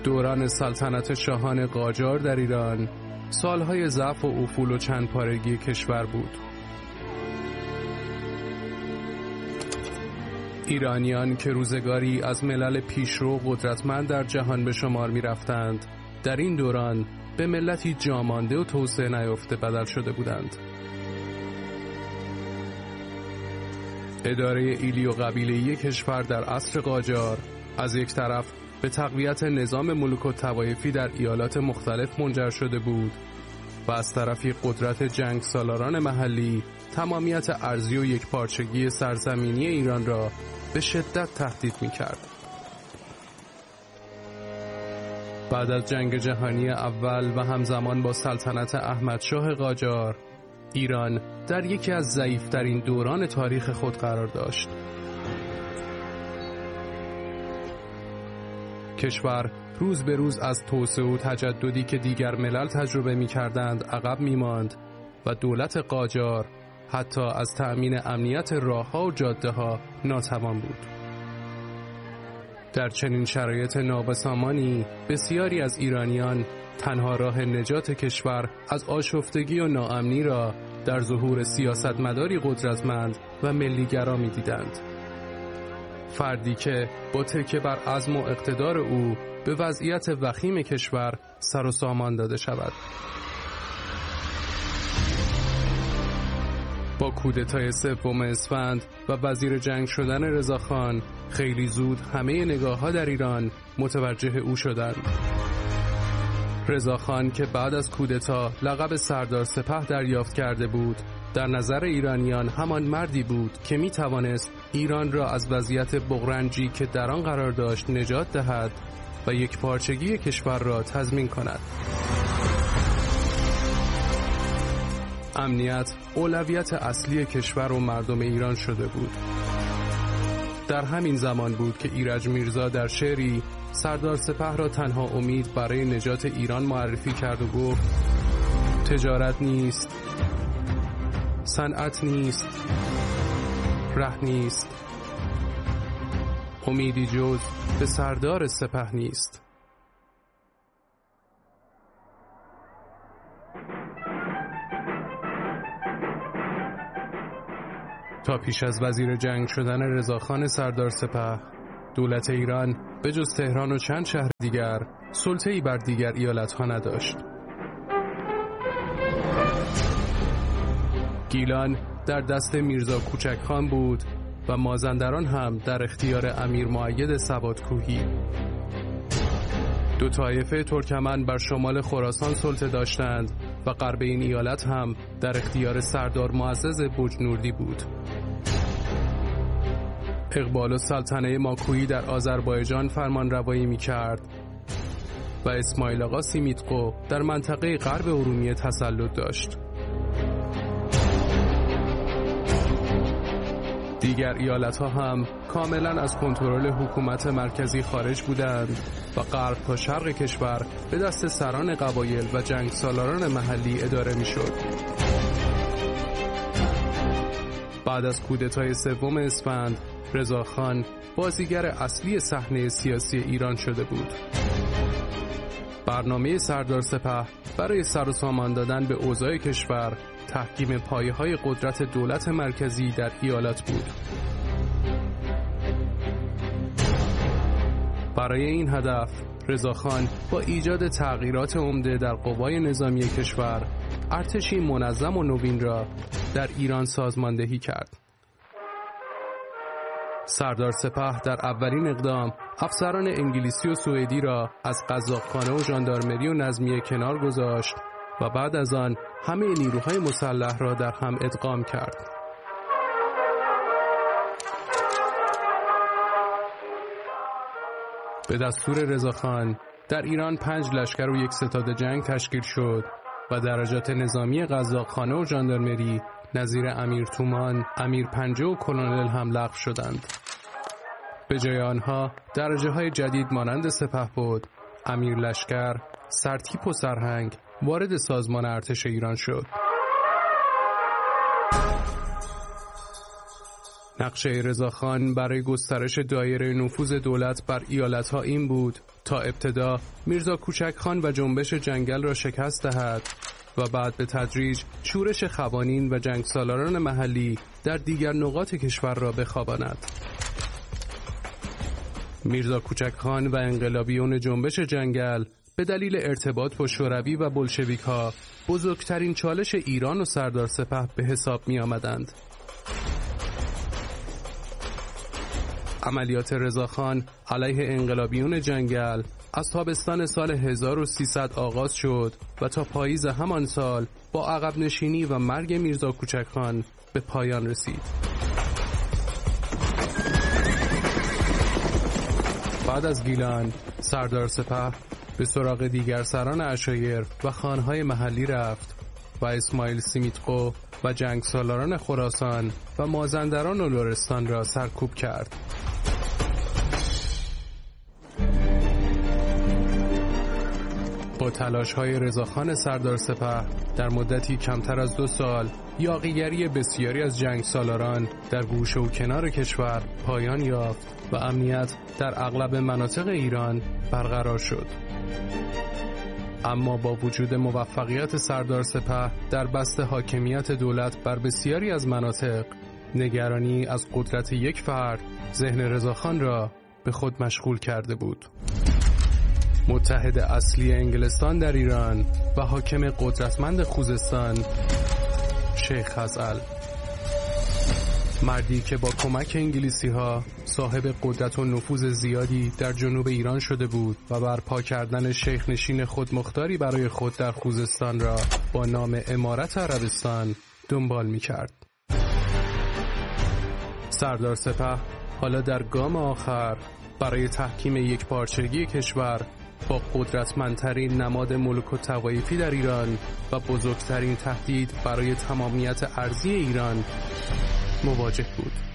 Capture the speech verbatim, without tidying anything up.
دوران سلطنت شاهان قاجار در ایران سالهای ضعف و افول و چند پارگی کشور بود. ایرانیان که روزگاری از ملل پیشرو قدرتمند در جهان به شمار می رفتند، در این دوران به ملتی جامانده و توسعه نیافته بدل شده بودند. اداره ایلی و قبیله‌ای کشور در عصر قاجار از یک طرف به تقویت نظام ملوک و طوایفی در ایالات مختلف منجر شده بود و از طرفی قدرت جنگ سالاران محلی تمامیت ارضی و یکپارچگی سرزمینی ایران را به شدت تهدید می‌کرد. بعد از جنگ جهانی اول و همزمان با سلطنت احمدشاه قاجار، ایران در یکی از ضعیف‌ترین دوران تاریخ خود قرار داشت. کشور روز به روز از توسعه و تجددی که دیگر ملل تجربه می‌کردند عقب می‌ماند و دولت قاجار حتی از تأمین امنیت راه‌ها و جاده‌ها ناتوان بود. در چنین شرایط نابسامانی بسیاری از ایرانیان تنها راه نجات کشور از آشفتگی و ناامنی را در ظهور سیاستمداری قدرتمند و ملی‌گرا می‌دیدند. فردی که با تکیه بر عزم و اقتدار او به وضعیت وخیم کشور سر و سامان داده شود. با کودتای سوم اسفند و وزیر جنگ شدن رضاخان خیلی زود همه نگاه‌ها در ایران متوجه او شدند. رضاخان که بعد از کودتا لقب سردار سپه دریافت کرده بود، در نظر ایرانیان همان مردی بود که می توانست ایران را از وضعیت بغرنجی که در آن قرار داشت نجات دهد و یک پارچگی کشور را تضمین کند. امنیت اولویت اصلی کشور و مردم ایران شده بود. در همین زمان بود که ایرج میرزا در شعری سردار سپه را تنها امید برای نجات ایران معرفی کرد و گفت: تجارت نیست، صنعت نیست، ره نیست، امیدی جز به سردار سپه نیست. تا پیش از وزیر جنگ شدن رضاخان سردار سپه، دولت ایران به جز تهران و چند شهر دیگر سلطه‌ای بر دیگر ایالت‌ها نداشت. گیلان در دست میرزا کوچک خان بود و مازندران هم در اختیار امیر مؤید سوادکوهی. دو طایفه ترکمن بر شمال خراسان سلطه داشتند و غرب این ایالت هم در اختیار سردار معزز بجنوردی بود. اقبال السلطنه ماکویی در آذربایجان فرمان روایی می کرد و اسماعیل آقا سیمیتقو در منطقه غرب ارومیه تسلط داشت. دیگر ایالت‌ها هم کاملاً از کنترل حکومت مرکزی خارج بودند و غرب تا شرق کشور به دست سران قبایل و جنگ سالاران محلی اداره می‌شد. بعد از کودتای سوم اسفند، رضاخان بازیگر اصلی صحنه سیاسی ایران شده بود. برنامه سردار سپه برای سر و سامان دادن به اوضاع کشور تحکیم پایه‌های قدرت دولت مرکزی در ایالات بود. برای این هدف رضاخان با ایجاد تغییرات عمده در قوای نظامی کشور ارتشی منظم و نوین را در ایران سازماندهی کرد. سردار سپه در اولین اقدام افسران انگلیسی و سوئدی را از قزاقخانه و ژاندارمری و نظمیه کنار گذاشت و بعد از آن همه نیروهای مسلح را در هم ادغام کرد. به دستور رضاخان در ایران پنج لشکر و یک ستاد جنگ تشکیل شد و درجات نظامی قزاقخانه و ژاندارمری نظیر امیر تومان، امیر پنجه و کلونل هم لغو شدند. به جای آنها درجه های جدید مانند سپهبد، امیر لشکر، سرتیپ و سرهنگ وارد سازمان ارتش ایران شد. نقشه رضاخان برای گسترش دایره نفوذ دولت بر ایالت‌ها این بود تا ابتدا میرزا کوچک خان و جنبش جنگل را شکست دهد و بعد به تدریج شورش خوانین و جنگسالاران محلی در دیگر نقاط کشور را بخواباند. میرزا کوچک خان و انقلابیون جنبش جنگل به دلیل ارتباط با شوروی و بلشویک‌ها بزرگترین چالش ایران و سردار سپه به حساب می آمدند. عملیات رضاخان علیه انقلابیون جنگل از تابستان سال هزار و سیصد آغاز شد و تا پاییز همان سال با عقب نشینی و مرگ میرزا کوچک خان به پایان رسید. بعد از گیلان، سردار سپه به سراغ دیگر سران عشایر و خانهای محلی رفت و اسماعیل سیمیتقو و جنگسالاران خراسان و مازندران و لرستان را سرکوب کرد. با تلاش‌های رضاخان سردار سپه در مدتی کمتر از دو سال یاغیگری بسیاری از جنگسالاران در گوشه و کنار کشور پایان یافت و امنیت در اغلب مناطق ایران برقرار شد. اما با وجود موفقیت سردار سپه در بسط حاکمیت دولت بر بسیاری از مناطق، نگرانی از قدرت یک فرد ذهن رضاخان را به خود مشغول کرده بود. متحد اصلی انگلستان در ایران و حاکم قدرتمند خوزستان، شیخ خزعل، مردی که با کمک انگلیسی ها صاحب قدرت و نفوذ زیادی در جنوب ایران شده بود و برپا کردن شیخ نشین خودمختاری برای خود در خوزستان را با نام امارت عربستان دنبال می کرد. سردار سپه حالا در گام آخر برای تحکیم یک پارچگی کشور با قدرتمندترین نماد ملوک و طوایفی در ایران و بزرگترین تهدید برای تمامیت ارضی ایران مواجه بود.